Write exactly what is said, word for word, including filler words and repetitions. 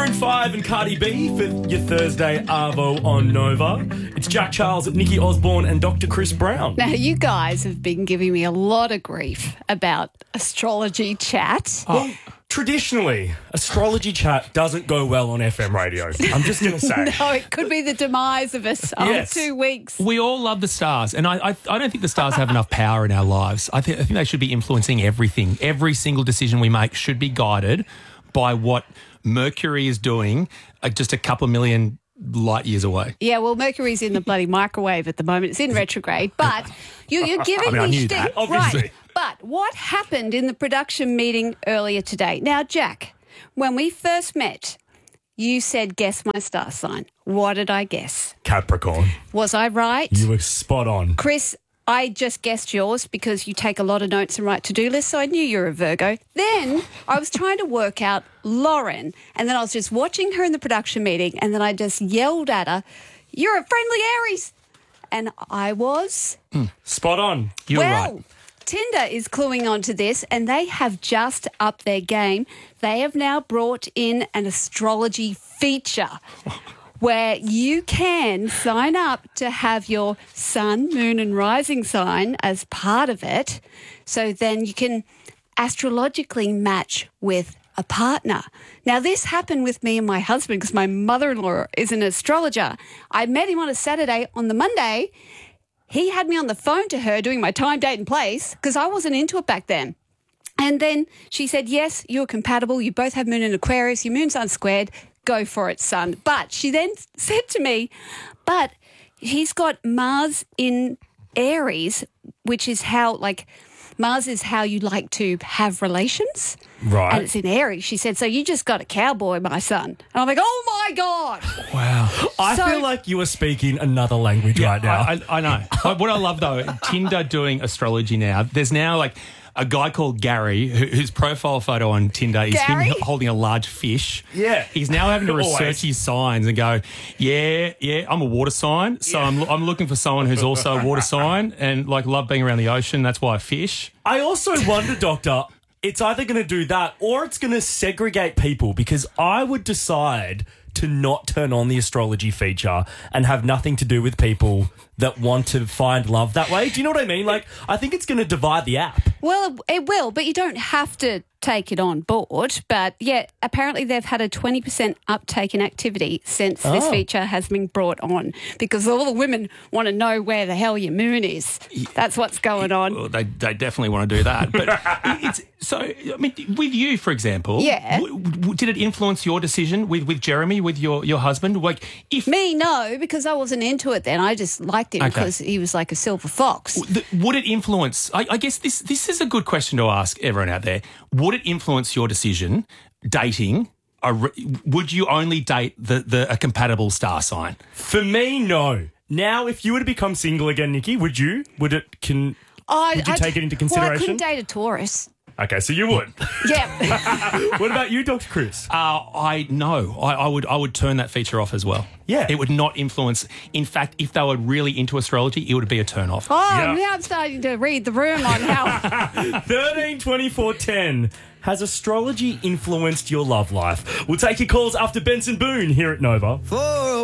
Maroon five and Cardi B for your Thursday Arvo on Nova. It's Jack Charles, Nikki Osborne and Doctor Chris Brown. Now, you guys have been giving me a lot of grief about astrology chat. Well, traditionally, astrology chat doesn't go well on F M radio. I'm just going to say. No, it could be the demise of us after Yes. two weeks. We all love the stars, and I, I, I don't think the stars have enough power in our lives. I think, I think they should be influencing everything. Every single decision we make should be guided by what Mercury is doing uh, just a couple of million light years away. Yeah, well, Mercury's in the bloody microwave at the moment. It's in retrograde, but you, you're giving I mean, I me knew shtick. that, obviously. Right. But what happened in the production meeting earlier today? Now, Jack, when we first met, you said, guess my star sign. What did I guess? Capricorn. Was I right? You were spot on. Chris, I just guessed yours because you take a lot of notes and write to-do lists, so I knew you were a Virgo. Then I was trying to work out Lauren, and then I was just watching her in the production meeting, and then I just yelled at her, "You're a friendly Aries!" And I was... Spot on. You're well, right. Tinder is cluing onto this, and they have just upped their game. They have now brought in an astrology feature where you can sign up to have your sun, moon and rising sign as part of it. So then you can astrologically match with a partner. Now, this happened with me and my husband because my mother-in-law is an astrologer. I met him on a Saturday. On the Monday, he had me on the phone to her doing my time, date and place because I wasn't into it back then. And then she said, yes, you're compatible. You both have moon in Aquarius. Your moon's unsquared. Go for it, son. But she then said to me, but he's got Mars in Aries, which is how, like, Mars is how you like to have relations. Right. And it's in Aries. She said, so you just got a cowboy, my son. And I'm like, oh, my God. Wow. I So- feel like you are speaking another language right now. I, I, I know. But what I love, though, Tinder doing astrology now, there's now, like, a guy called Gary, who, whose profile photo on Tinder is Gary? him holding a large fish. Yeah. He's now having to research Always. his signs and go, yeah, yeah, I'm a water sign, so Yeah. I'm, I'm looking for someone who's also a water sign and, like, love being around the ocean. That's why I fish. I also wonder, Doctor, it's either going to do that or it's going to segregate people because I would decide to not turn on the astrology feature and have nothing to do with people that want to find love that way. Do you know what I mean? Like, I think it's going to divide the app. Well, it will, but you don't have to take it on board. But, yeah, apparently they've had a twenty percent uptake in activity since this Oh. feature has been brought on because all the women want to know where the hell your moon is. That's what's going on. Well, they, they definitely want to do that. But it's so, I mean, with you, for example, Yeah. w- w- did it influence your decision with, with Jeremy, with your, your husband? Like, if Me, no, because I wasn't into it then. I just liked him Okay. because he was like a silver fox. The, would it influence? I, I guess this this is a good question to ask everyone out there. Would it influence your decision dating? A re, would you only date the, the a compatible star sign? For me, no. Now, if you were to become single again, Nikki, would you? Would it? Can I, would you I- take it into Well, I consideration? couldn't date a Taurus. Okay, so you would. Yeah. What about you, Doctor Chris? Uh, I no, I, I would I would turn that feature off as well. Yeah. It would not influence. In fact, if they were really into astrology, it would be a turn off. Oh, Yeah. now I'm starting to read the room on how... thirteen twenty-four ten. Has astrology influenced your love life? We'll take your calls after Benson Boone here at Nova.